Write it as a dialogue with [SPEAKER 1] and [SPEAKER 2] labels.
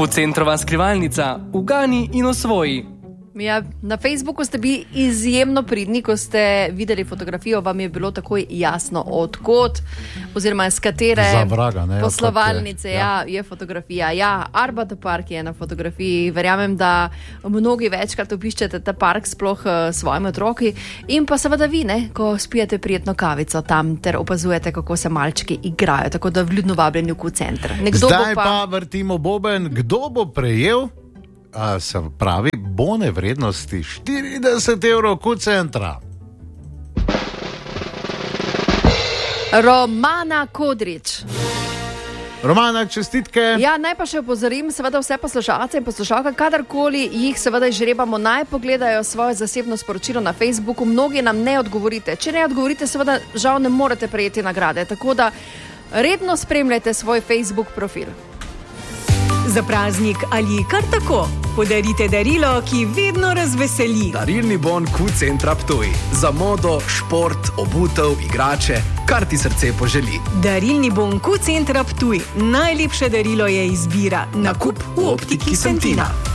[SPEAKER 1] Q-centrova skrivalnica, ugani in osvoji.
[SPEAKER 2] Ja, na Facebooku ste bili izjemno pridni, ko ste videli fotografijo, vam je bilo takoj jasno, odkot oziroma z katere poslovalnice je fotografija. Ja, Arbato park je na fotografiji. Verjamem, da mnogi večkrat obiščete ta park, sploh svojimi otroki. In pa seveda vi, ko spijete prijetno kavico tam ter opazujete, kako se malčki igrajo. Tako da vljudno vabljeni v Q-center.
[SPEAKER 3] Zdaj pa vrtimo boben, kdo bo prejel? Se pravi, bone vrednosti 40 evrov Q-centra.
[SPEAKER 2] Romana Kodrič.
[SPEAKER 3] Romana, čestitke.
[SPEAKER 2] Ja, naj pa še opozorim seveda vse poslušalce in poslušalke, kadarkoli jih seveda žrebamo, naj pogledajo svoje zasebno sporočilo na Facebooku. Mnogi nam ne odgovorite. Če ne odgovorite, seveda žal ne morete prejeti nagrade. Tako da redno spremljajte svoj Facebook profil.
[SPEAKER 4] Za praznik ali kar tako. Podarite darilo, ki vedno razveseli.
[SPEAKER 5] Darilni bon Q-centra Ptuj. Za modo, šport, obutev, igrače, kar ti srce poželi.
[SPEAKER 4] Darilni bon Q-centra Ptuj. Najlepše darilo je izbira. Nakup v Optiki Sentina.